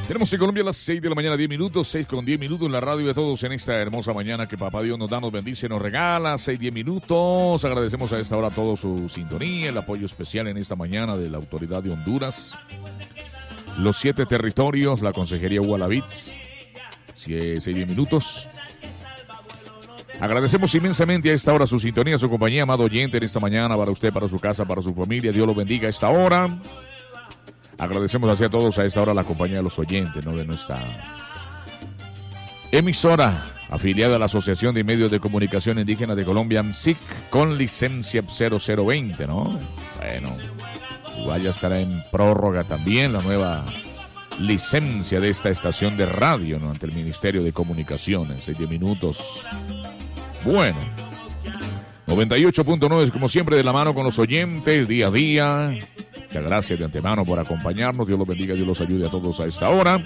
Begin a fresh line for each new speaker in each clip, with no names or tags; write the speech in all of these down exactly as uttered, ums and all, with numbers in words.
Tenemos en Colombia a las seis de la mañana, diez minutos, seis con diez minutos en la radio de todos en esta hermosa mañana que Papá Dios nos da, nos bendice, nos regala, seis, diez minutos. Agradecemos a esta hora a todos su sintonía, el apoyo especial en esta mañana de la Autoridad de Honduras, los siete territorios, la Consejería Gualavitz, seis, diez minutos. Agradecemos inmensamente a esta hora su sintonía, su compañía, amado oyente, en esta mañana, para usted, para su casa, para su familia. Dios lo bendiga a esta hora. Agradecemos así a todos a esta hora la compañía de los oyentes, ¿no?, de nuestra emisora afiliada a la Asociación de Medios de Comunicación Indígena de Colombia, A M S I C, con licencia cero cero veinte, ¿no? Bueno, igual ya estará en prórroga también la nueva licencia de esta estación de radio, ¿no?, ante el Ministerio de Comunicaciones. Seis, diez minutos. Bueno, noventa y ocho punto nueve, como siempre, de la mano con los oyentes, día a día. Muchas gracias de antemano por acompañarnos. Dios los bendiga, Dios los ayude a todos a esta hora.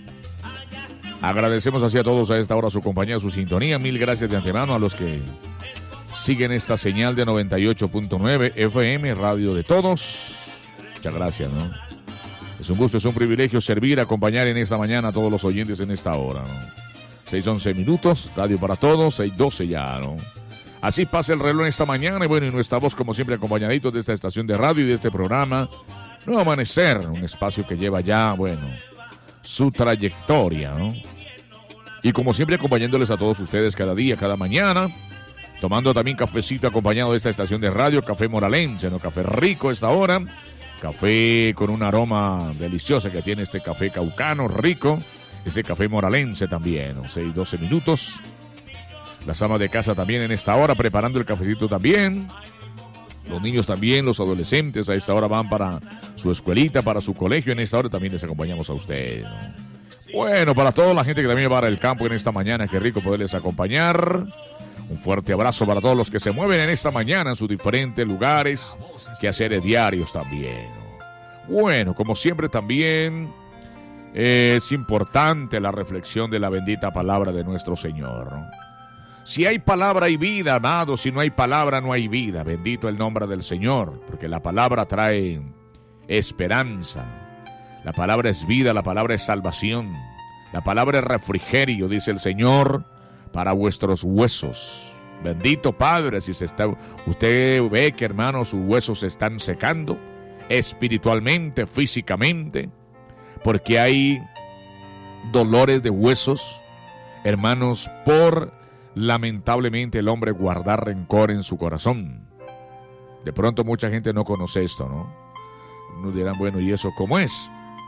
Agradecemos así a todos a esta hora su compañía, su sintonía. Mil gracias de antemano a los que siguen esta señal de noventa y ocho punto nueve F M, Radio de Todos. Muchas gracias, ¿no? Es un gusto, es un privilegio servir, acompañar en esta mañana a todos los oyentes en esta hora, ¿no? seis, once minutos, radio para todos, seis, doce ya, ¿no? Así pasa el reloj en esta mañana y bueno, y nuestra voz como siempre acompañaditos de esta estación de radio y de este programa Nuevo Amanecer, un espacio que lleva ya, bueno, su trayectoria, ¿no? Y como siempre acompañándoles a todos ustedes cada día, cada mañana, tomando también cafecito acompañado de esta estación de radio, café moralense, ¿no? Café rico esta hora, café con un aroma delicioso que tiene este café caucano rico, este café moralense también, ¿no? seis, doce minutos. Las amas de casa también en esta hora preparando el cafecito también. Los niños también, los adolescentes a esta hora van para su escuelita, para su colegio. En esta hora también les acompañamos a ustedes, ¿no? Bueno, para toda la gente que también va para el campo en esta mañana, qué rico poderles acompañar. Un fuerte abrazo para todos los que se mueven en esta mañana en sus diferentes lugares, quehaceres diarios también, ¿no? Bueno, como siempre también es importante la reflexión de la bendita palabra de nuestro Señor, ¿no? Si hay palabra hay vida, amados. Si no hay palabra no hay vida. Bendito el nombre del Señor, porque la palabra trae esperanza. La palabra es vida, la palabra es salvación. La palabra es refrigerio, dice el Señor, para vuestros huesos. Bendito Padre, si se está, usted ve que, hermanos, sus huesos se están secando espiritualmente, físicamente, porque hay dolores de huesos, hermanos, por lamentablemente el hombre guardar rencor en su corazón. De pronto mucha gente no conoce esto, ¿no? Nos dirán, bueno, ¿y eso cómo es?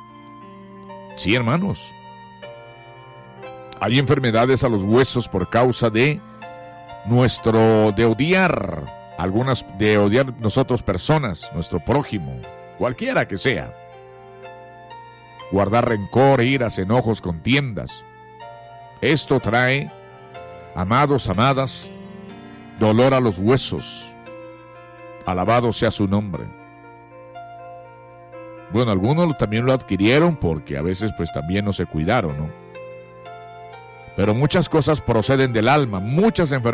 Sí, hermanos. Hay enfermedades a los huesos por causa de nuestro, de odiar, algunas, de odiar nosotros personas, nuestro prójimo, cualquiera que sea. Guardar rencor, iras, enojos, contiendas. Esto trae, amados, amadas, dolor a los huesos. Alabado sea su nombre. Bueno, algunos también lo adquirieron porque a veces pues también no se cuidaron, ¿no? Pero muchas cosas proceden del alma, muchas enfermedades